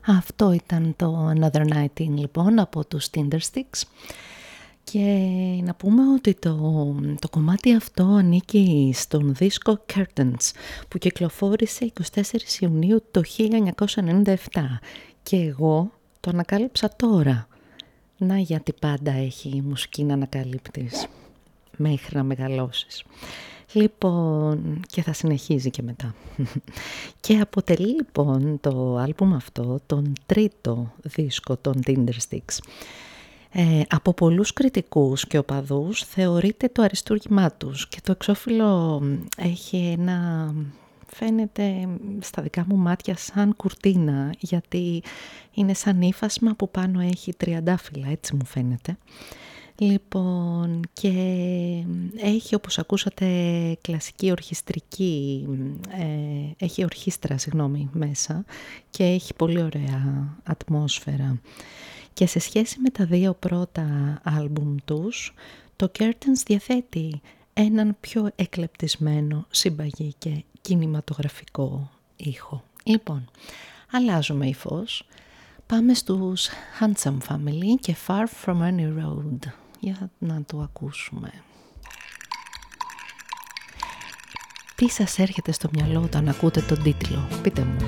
Αυτό ήταν το Another Night In λοιπόν από τους Tindersticks. Και να πούμε ότι το κομμάτι αυτό ανήκει στον δίσκο Curtains που κυκλοφόρησε 24 Ιουνίου το 1997 και εγώ το ανακάλυψα τώρα. Να γιατί πάντα έχει η μουσική να ανακαλύπτεις μέχρι να μεγαλώσεις. Λοιπόν, και θα συνεχίζει και μετά. Και αποτελεί λοιπόν το άλμπουμ αυτό τον τρίτο δίσκο των Tindersticks. Από πολλούς κριτικούς και οπαδούς θεωρείται το αριστούργημά τους και το εξώφυλλο έχει φαίνεται στα δικά μου μάτια σαν κουρτίνα, γιατί είναι σαν ύφασμα που πάνω έχει τριαντάφυλλα, έτσι μου φαίνεται. Λοιπόν, και έχει, όπως ακούσατε, κλασική ορχιστρική, έχει ορχήστρα, μέσα και έχει πολύ ωραία ατμόσφαιρα. Και σε σχέση με τα δύο πρώτα άλμπουμ τους, το Curtains διαθέτει έναν πιο εκλεπτισμένο, συμπαγή και κινηματογραφικό ήχο. Λοιπόν, αλλάζουμε υφός. Πάμε στους Handsome Family και Far From Any Road. Για να το ακούσουμε. Τι σας έρχεται στο μυαλό όταν ακούτε τον τίτλο? Πείτε μου.